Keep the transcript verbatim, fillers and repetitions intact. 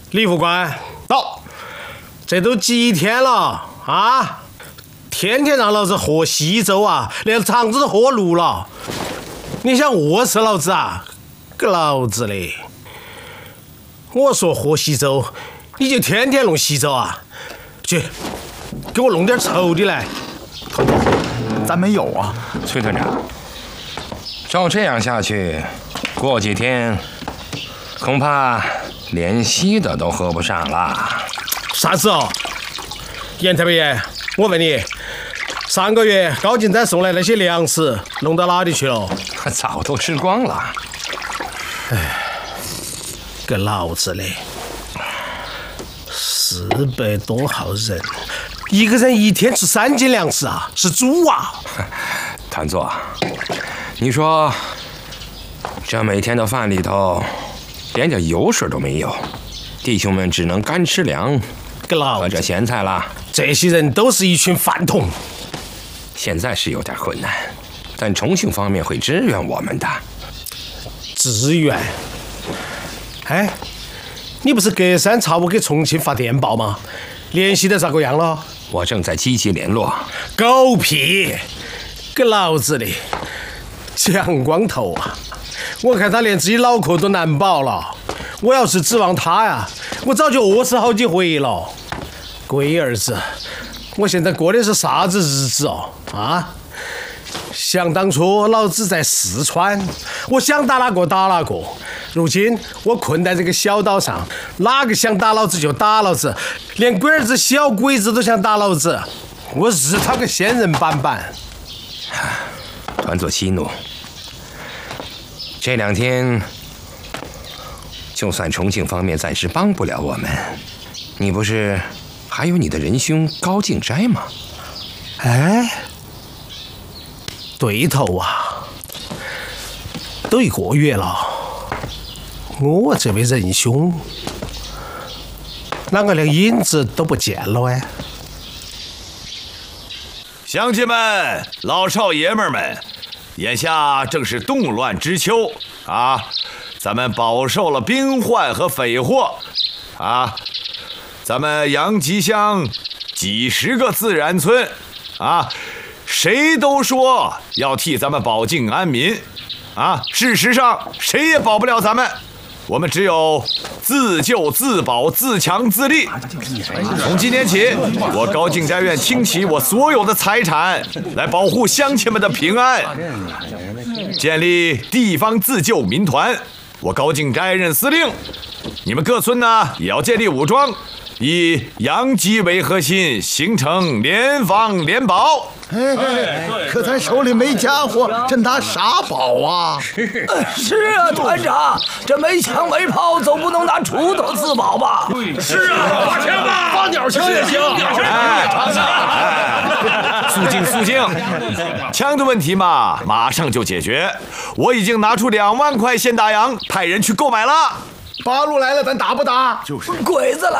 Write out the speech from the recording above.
李副官到， 这都几天了啊！天天让老子喝稀粥啊，连肠子都喝绿了。你想饿死老子啊？个老子的！我说喝稀粥，你就天天弄稀粥啊？去，给我弄点稠的来。 团长，咱没有啊。 崔团长，照这样下去，过几天恐怕连稀的都喝不上了。 啥子哦？严特别，我问你，上个月高进仔送来那些粮食弄到哪里去了？ 早都吃光了。 哎，个老子的！四百多号人，一个人一天吃三斤粮食啊，是猪啊！ 团座，你说这每天的饭里头连点油水都没有，弟兄们只能干吃粮， 个老和这咸菜了。 这些人都是一群饭桶。 现在是有点困难，但重庆方面会支援我们的。 支援？哎，你不是隔三差五给重庆发电报吗？联系的咋个样了？ 我正在积极联络。 狗屁！个老子的，蒋光头啊！我看他连自己脑壳都难保了。我要是指望他呀，我早就饿死好几回了。龟儿子，我现在过的是啥子日子哦？啊！想当初老子在四川，我想打哪个打哪个。如今我困在这个小岛上，哪个想打老子就打老子，连龟儿子小鬼子都想打老子，我日他个仙人板板！ 团座息怒，这两天就算重庆方面暂时帮不了我们，你不是还有你的仁兄高敬斋吗？ 哎，对头啊，都一个月了，我这位仁兄啷个连影子都不见了哎？ 乡亲们、老少爷们们，眼下正是动乱之秋啊，咱们饱受了兵患和匪祸啊，咱们杨集乡几十个自然村啊，谁都说要替咱们保境安民啊，事实上谁也保不了咱们。我们只有自救、自保、自强、自立。从今天起，我高敬斋院倾其我所有的财产来保护乡亲们的平安，建立地方自救民团。我高敬斋任司令，你们各村呢也要建立武装，以杨集为核心，形成联防联保。 哎，可咱手里没家伙，这拿啥保啊？ 是是啊，团长，这没枪没炮，总不能拿锄头自保吧？ 是啊，发枪吧， 发鸟枪也行。 哎，哎，肃静肃静，枪的问题嘛，马上就解决。我已经拿出两万块现大洋，派人去购买了。 八路来了，咱打不打？就是鬼子来